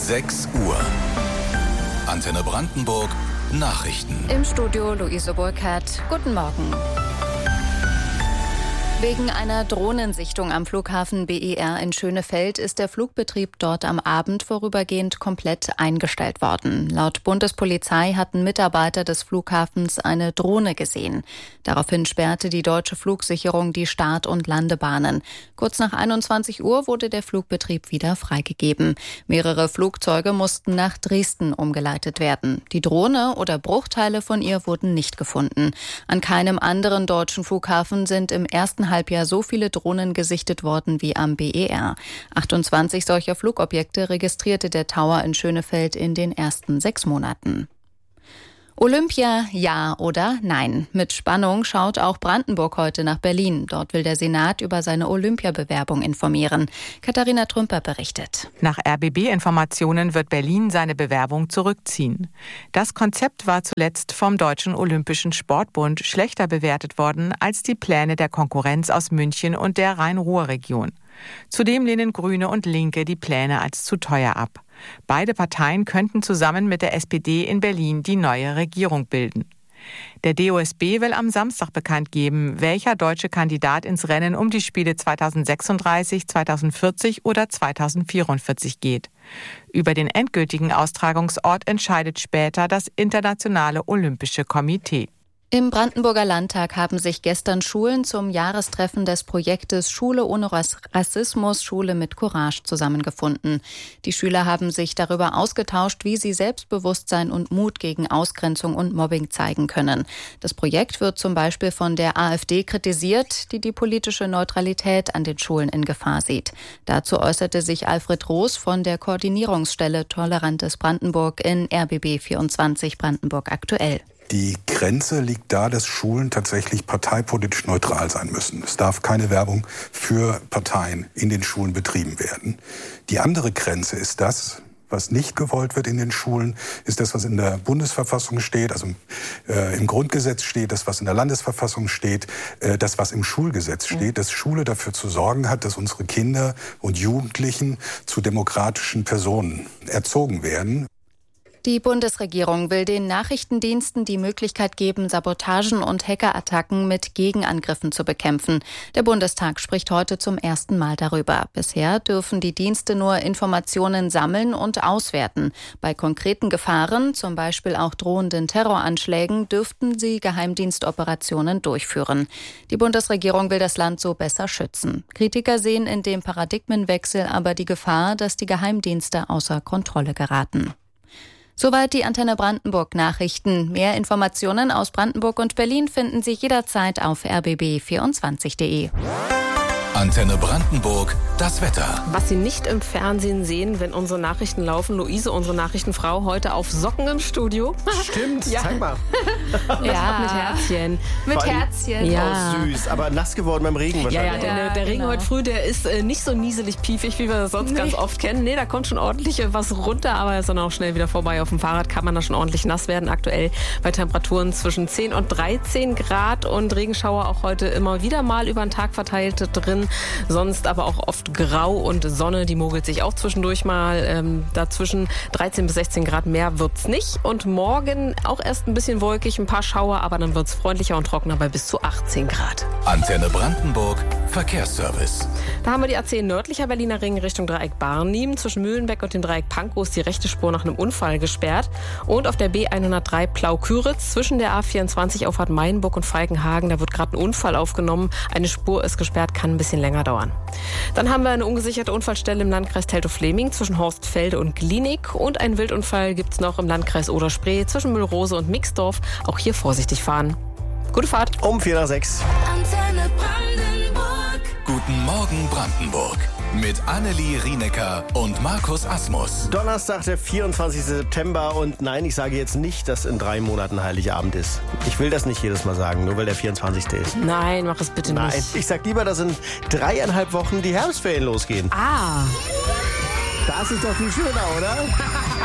6 Uhr. Antenne Brandenburg Nachrichten. Im Studio Luise Burkhardt. Guten Morgen. Wegen einer Drohnensichtung am Flughafen BER in Schönefeld ist der Flugbetrieb dort am Abend vorübergehend komplett eingestellt worden. Laut Bundespolizei hatten Mitarbeiter des Flughafens eine Drohne gesehen. Daraufhin sperrte die deutsche Flugsicherung die Start- und Landebahnen. Kurz nach 21 Uhr wurde der Flugbetrieb wieder freigegeben. Mehrere Flugzeuge mussten nach Dresden umgeleitet werden. Die Drohne oder Bruchteile von ihr wurden nicht gefunden. An keinem anderen deutschen Flughafen sind im ersten Halbjahr so viele Drohnen gesichtet worden wie am BER. 28 solcher Flugobjekte registrierte der Tower in Schönefeld in den ersten 6 Monaten. Olympia, ja oder nein? Mit Spannung schaut auch Brandenburg heute nach Berlin. Dort will der Senat über seine Olympiabewerbung informieren. Katharina Trümper berichtet. Nach RBB-Informationen wird Berlin seine Bewerbung zurückziehen. Das Konzept war zuletzt vom Deutschen Olympischen Sportbund schlechter bewertet worden als die Pläne der Konkurrenz aus München und der Rhein-Ruhr-Region. Zudem lehnen Grüne und Linke die Pläne als zu teuer ab. Beide Parteien könnten zusammen mit der SPD in Berlin die neue Regierung bilden. Der DOSB will am Samstag bekannt geben, welcher deutsche Kandidat ins Rennen um die Spiele 2036, 2040 oder 2044 geht. Über den endgültigen Austragungsort entscheidet später das Internationale Olympische Komitee. Im Brandenburger Landtag haben sich gestern Schulen zum Jahrestreffen des Projektes Schule ohne Rassismus, Schule mit Courage zusammengefunden. Die Schüler haben sich darüber ausgetauscht, wie sie Selbstbewusstsein und Mut gegen Ausgrenzung und Mobbing zeigen können. Das Projekt wird zum Beispiel von der AfD kritisiert, die die politische Neutralität an den Schulen in Gefahr sieht. Dazu äußerte sich Alfred Roos von der Koordinierungsstelle Tolerantes Brandenburg in RBB 24 Brandenburg aktuell. Die Grenze liegt da, dass Schulen tatsächlich parteipolitisch neutral sein müssen. Es darf keine Werbung für Parteien in den Schulen betrieben werden. Die andere Grenze ist das, was nicht gewollt wird in den Schulen, ist das, was in der Bundesverfassung steht, also im Grundgesetz steht, das, was in der Landesverfassung steht, das, was im Schulgesetz steht, dass Schule dafür zu sorgen hat, dass unsere Kinder und Jugendlichen zu demokratischen Personen erzogen werden. Die Bundesregierung will den Nachrichtendiensten die Möglichkeit geben, Sabotagen und Hackerattacken mit Gegenangriffen zu bekämpfen. Der Bundestag spricht heute zum ersten Mal darüber. Bisher dürfen die Dienste nur Informationen sammeln und auswerten. Bei konkreten Gefahren, zum Beispiel auch drohenden Terroranschlägen, dürften sie Geheimdienstoperationen durchführen. Die Bundesregierung will das Land so besser schützen. Kritiker sehen in dem Paradigmenwechsel aber die Gefahr, dass die Geheimdienste außer Kontrolle geraten. Soweit die Antenne Brandenburg Nachrichten. Mehr Informationen aus Brandenburg und Berlin finden Sie jederzeit auf rbb24.de. Antenne Brandenburg, das Wetter. Was Sie nicht im Fernsehen sehen, wenn unsere Nachrichten laufen. Luise, unsere Nachrichtenfrau, heute auf Socken im Studio. Stimmt, Ja. zeig mal. Ja, mit Herzchen. Mit Herzchen. Ja. Oh, süß, aber nass geworden beim Regen Ja, wahrscheinlich. der Regen genau. heute früh, der ist nicht so nieselig piefig, wie wir das sonst ganz oft kennen. Nee, da kommt schon ordentlich was runter, aber er ist dann auch schnell wieder vorbei. Auf dem Fahrrad kann man da schon ordentlich nass werden. Aktuell bei Temperaturen zwischen 10 und 13 Grad und Regenschauer auch heute immer wieder mal über den Tag verteilt drin. Sonst aber auch oft grau und Sonne, die mogelt sich auch zwischendurch mal. Dazwischen 13 bis 16 Grad mehr wird's nicht. Und morgen auch erst ein bisschen wolkig, ein paar Schauer, aber dann wird's freundlicher und trockener bei bis zu 18 Grad. Antenne Brandenburg Verkehrsservice. Da haben wir die A10 nördlicher Berliner Ring Richtung Dreieck Barnim. Zwischen Mühlenbeck und dem Dreieck Pankow ist die rechte Spur nach einem Unfall gesperrt. Und auf der B103 Plau-Küritz zwischen der A24 Auffahrt Meienburg und Falkenhagen, da wird gerade ein Unfall aufgenommen. Eine Spur ist gesperrt, kann ein bisschen länger dauern. Dann haben wir eine ungesicherte Unfallstelle im Landkreis Teltow-Fläming zwischen Horstfelde und Glienig. Und einen Wildunfall gibt's noch im Landkreis Oder-Spree zwischen Müllrose und Mixdorf. Auch hier vorsichtig fahren. Gute Fahrt. Um 4:06. Antenne Brandenburg. Guten Morgen Brandenburg. Mit Annelie Rienecker und Markus Asmus. Donnerstag, der 24. September. Und nein, ich sage jetzt nicht, dass in 3 Monaten Heiligabend ist. Ich will das nicht jedes Mal sagen, nur weil der 24. ist. Nein, mach es bitte Nein, nicht. ich sag lieber, dass in 3,5 Wochen die Herbstferien losgehen. Ah. Das ist doch viel schöner, oder?